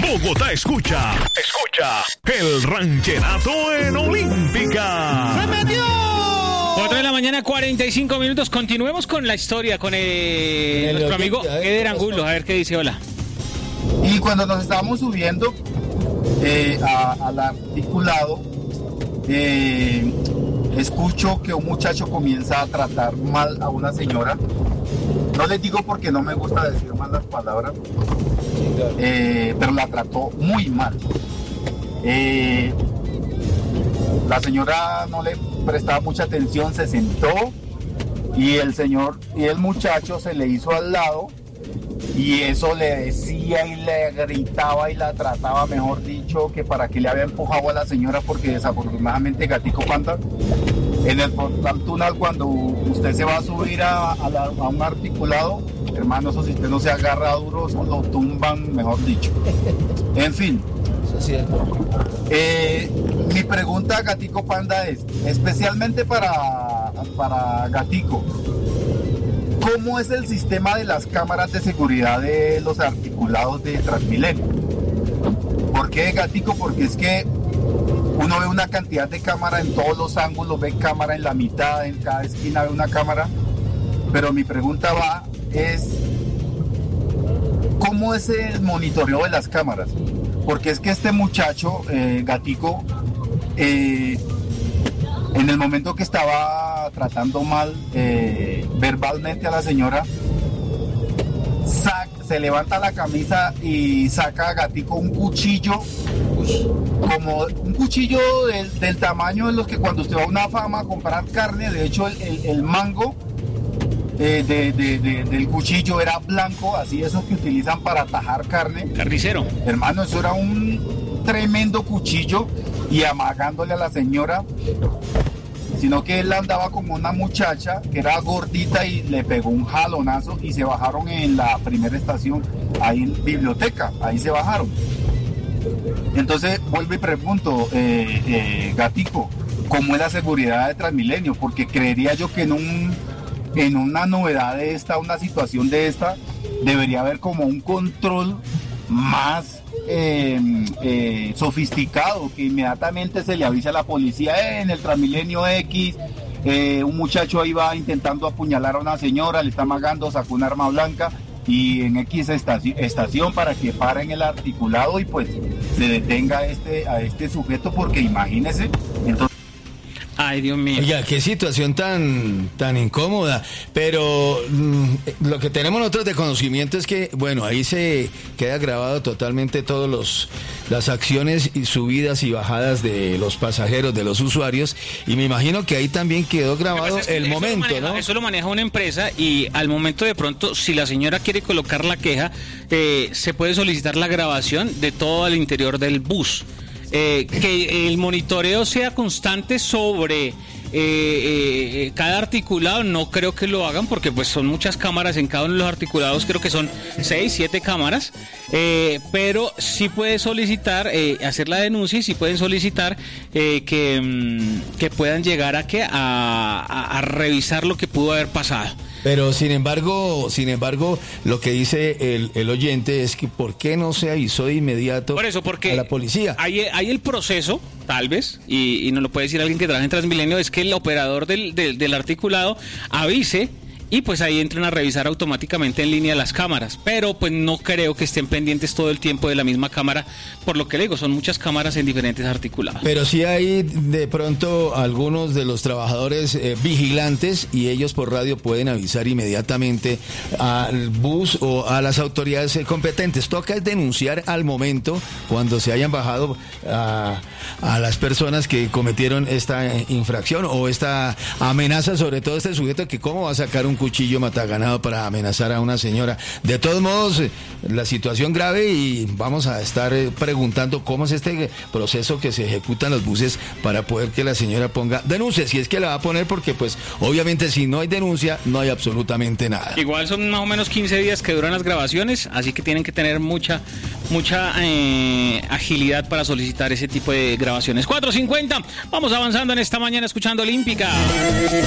Bogotá escucha el rancherato en Olímpica. ¡Se metió! 4 de la mañana, 45 minutos. Continuemos con la historia con nuestro amigo Eder Angulo. A ver qué dice, hola. Y cuando nos estábamos subiendo al articulado, escucho que un muchacho comienza a tratar mal a una señora. No les digo porque no me gusta decir malas palabras, pero la trató muy mal. La señora no le prestaba mucha atención, se sentó y el muchacho se le hizo al lado y eso le decía y le gritaba y la trataba, mejor dicho, que para que le había empujado a la señora, porque desafortunadamente Gatico Panda, en el portal Tunal, cuando usted se va a subir a un articulado, hermano, eso si usted no se agarra duro, eso lo tumban, mejor dicho. En fin. Mi pregunta a Gatico Panda es, especialmente para Gatico, ¿cómo es el sistema de las cámaras de seguridad de los articulados de Transmilenio? ¿Por qué, Gatico? Porque es que uno ve una cantidad de cámaras en todos los ángulos, ve cámara en la mitad, en cada esquina ve una cámara, pero mi pregunta es, ¿cómo es el monitoreo de las cámaras? Porque es que este muchacho, Gatico, en el momento que estaba tratando mal verbalmente a la señora, se levanta la camisa y saca a Gatico un cuchillo, como un cuchillo del tamaño de los que cuando usted va a una fama a comprar carne. De hecho el mango del cuchillo era blanco, así esos que utilizan para tajar carne. Carnicero. Hermano, eso era un tremendo cuchillo, y amagándole a la señora, sino que él andaba como una muchacha que era gordita y le pegó un jalonazo y se bajaron en la primera estación, ahí en Biblioteca, ahí se bajaron. Entonces vuelvo y pregunto, Gatico, ¿cómo es la seguridad de Transmilenio? Porque creería yo que en una novedad de esta, una situación de esta, debería haber como un control más sofisticado, que inmediatamente se le avisa a la policía, en el Transmilenio X, un muchacho ahí va intentando apuñalar a una señora, le está amagando, sacó un arma blanca, y en X estación para que paren el articulado y pues se detenga a este sujeto, porque imagínese, entonces... Ay, Dios mío. Oiga, qué situación tan incómoda. Pero lo que tenemos nosotros de conocimiento es que, bueno, ahí se queda grabado totalmente todas las acciones y subidas y bajadas de los pasajeros, de los usuarios. Y me imagino que ahí también quedó grabado el momento, ¿no? Eso lo maneja una empresa, y al momento de pronto, si la señora quiere colocar la queja, se puede solicitar la grabación de todo el interior del bus. Que el monitoreo sea constante sobre cada articulado, no creo que lo hagan, porque pues son muchas cámaras en cada uno de los articulados, creo que son 6, 7 cámaras, pero sí puede solicitar, hacer la denuncia, y sí pueden solicitar que puedan llegar a revisar lo que pudo haber pasado. Pero sin embargo, lo que dice el oyente es que ¿por qué no se avisó de inmediato por eso, porque a la policía? Hay el proceso, tal vez, y nos lo puede decir alguien que trabaja en Transmilenio, es que el operador del articulado avise, y pues ahí entran a revisar automáticamente en línea las cámaras, pero pues no creo que estén pendientes todo el tiempo de la misma cámara, por lo que le digo, son muchas cámaras en diferentes articulados. Pero sí hay de pronto algunos de los trabajadores vigilantes, y ellos por radio pueden avisar inmediatamente al bus o a las autoridades competentes. Toca es denunciar al momento, cuando se hayan bajado a las personas que cometieron esta infracción o esta amenaza, sobre todo este sujeto que cómo va a sacar un cuchillo mataganado para amenazar a una señora. De todos modos, la situación grave, y vamos a estar preguntando cómo es este proceso que se ejecuta en los buses para poder que la señora ponga denuncia, si es que la va a poner, porque pues obviamente si no hay denuncia no hay absolutamente nada. Igual son más o menos 15 días que duran las grabaciones, así que tienen que tener mucha agilidad para solicitar ese tipo de grabaciones. 4:50, vamos avanzando en esta mañana escuchando Olímpica.